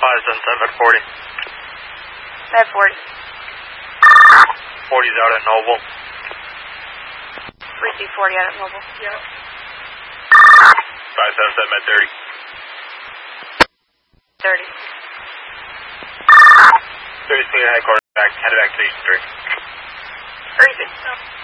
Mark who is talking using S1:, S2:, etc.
S1: 577 at 40.
S2: At 40.
S1: 40's out at Noble.
S2: Receive 40 out at Noble.
S3: Yep.
S1: 577 at 30.
S2: 30.
S1: 30's clear headquarters, headed back to Station 3.
S2: Receive.